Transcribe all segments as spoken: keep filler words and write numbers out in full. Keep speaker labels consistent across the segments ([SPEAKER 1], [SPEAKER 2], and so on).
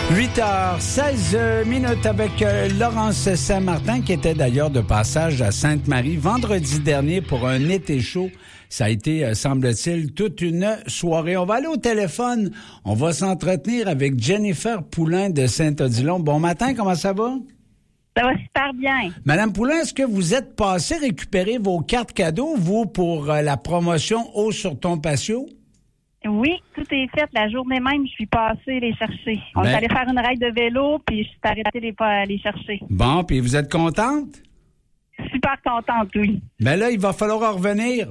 [SPEAKER 1] huit heures seize minutes avec euh, Laurence Saint-Martin, qui était d'ailleurs de passage à Sainte-Marie vendredi dernier pour un été chaud. Ça a été, euh, semble-t-il, toute une soirée. On va aller au téléphone. On va s'entretenir avec Jennifer Poulain de Saint-Odilon. Bon matin, comment ça va?
[SPEAKER 2] Ça va super bien.
[SPEAKER 1] Madame Poulain, est-ce que vous êtes passé récupérer vos cartes cadeaux, vous, pour euh, la promotion Eau sur ton patio?
[SPEAKER 2] Oui, tout est fait. La journée même, je suis passée les chercher. On
[SPEAKER 1] Ben...
[SPEAKER 2] est allé faire une ride de vélo, puis je suis arrêtée les, les chercher.
[SPEAKER 1] Bon, puis vous êtes contente?
[SPEAKER 2] Super contente, oui.
[SPEAKER 1] Mais là, il va falloir en revenir.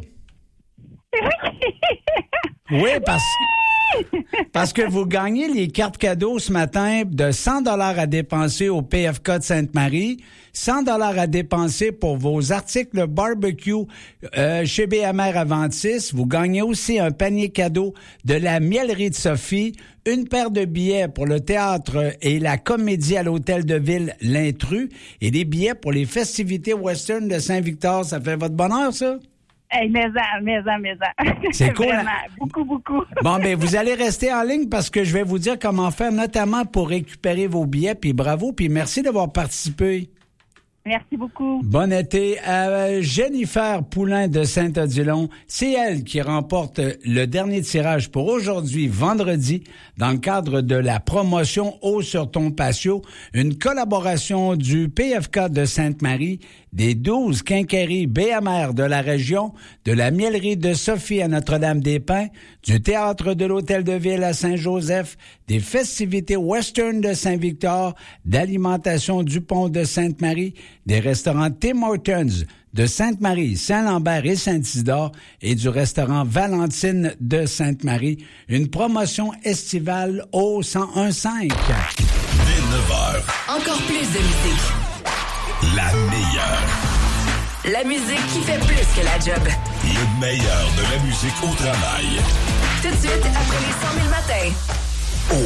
[SPEAKER 1] Oui, parce que, parce que vous gagnez les cartes cadeaux ce matin de cent dollars à dépenser au P F K de Sainte-Marie, cent dollars à dépenser pour vos articles barbecue euh, chez B M R Aventis. Vous gagnez aussi un panier cadeau de la Mielerie de Sophie, une paire de billets pour le théâtre et la comédie à l'Hôtel de Ville L'Intrus et des billets pour les festivités western de Saint-Victor. Ça fait votre bonheur, ça?
[SPEAKER 2] Hey, mais ça, mais ça, mais ça.
[SPEAKER 1] C'est cool.
[SPEAKER 2] Vraiment, beaucoup, beaucoup.
[SPEAKER 1] Bon, ben vous allez rester en ligne parce que je vais vous dire comment faire, notamment pour récupérer vos billets. Puis bravo, puis merci d'avoir participé.
[SPEAKER 2] Merci beaucoup.
[SPEAKER 1] Bon été. Euh, Jennifer Poulain de Saint-Odilon, c'est elle qui remporte le dernier tirage pour aujourd'hui, vendredi, dans le cadre de la promotion Eau sur ton patio, une collaboration du P F K de Sainte-Marie, des douze quincailleries B M R de la région, de la Mielerie de Sophie à Notre-Dame-des-Pins, du Théâtre de l'Hôtel de Ville à Saint-Joseph, des festivités western de Saint-Victor, d'alimentation du Pont de Sainte-Marie, des restaurants Tim Hortons de Sainte-Marie, Saint-Lambert et Saint-Isidore et du restaurant Valentine de Sainte-Marie. Une promotion estivale au cent un virgule cinq.
[SPEAKER 3] Dès neuf heures.
[SPEAKER 4] Encore plus de musique.
[SPEAKER 3] La meilleure.
[SPEAKER 4] La musique qui fait plus que la job.
[SPEAKER 3] Le meilleur de la musique au travail.
[SPEAKER 4] Tout de suite, après les cent mille matins.